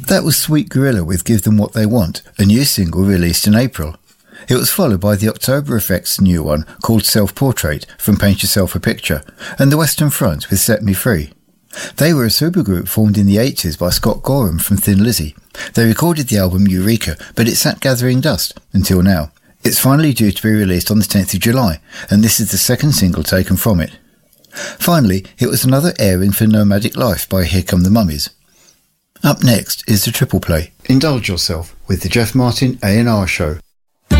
That was Sweet Gorilla with Give Them What They Want, a new single released in April. It was followed by the October Effect's new one called Self-Portrait from Paint Yourself a Picture, and the Western Front with Set Me Free. They were a supergroup formed in the 80s by Scott Gorham from Thin Lizzy. They recorded the album Eureka, but it sat gathering dust until now. It's finally due to be released on the 10th of July, and this is the second single taken from it. Finally, it was another airing for Nomadic Life by Here Come the Mummies. Up next is the triple play. Indulge yourself with the Jeff Martin A&R Show.